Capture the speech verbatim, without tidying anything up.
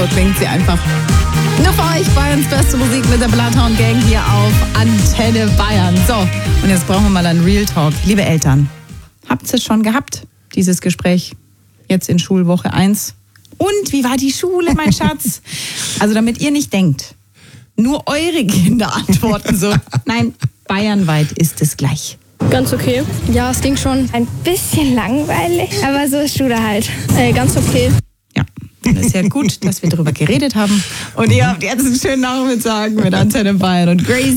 So klingt sie einfach. Nur für euch Bayerns beste Musik mit der Bloodhound Gang hier auf Antenne Bayern. So, und jetzt brauchen wir mal einen Real Talk. Liebe Eltern, habt ihr es schon gehabt, dieses Gespräch? Jetzt in Schulwoche eins. Und wie war die Schule, mein Schatz? Also damit ihr nicht denkt, nur eure Kinder antworten so. Nein, bayernweit ist es gleich. Ganz okay. Ja, es ging schon. Ein bisschen langweilig, aber so ist Schule halt. Äh, ganz okay. Ja, dann ist ja gut, dass wir darüber geredet haben. Und ihr habt jetzt einen schönen Nachmittag mit Antenne Bayern und Grace.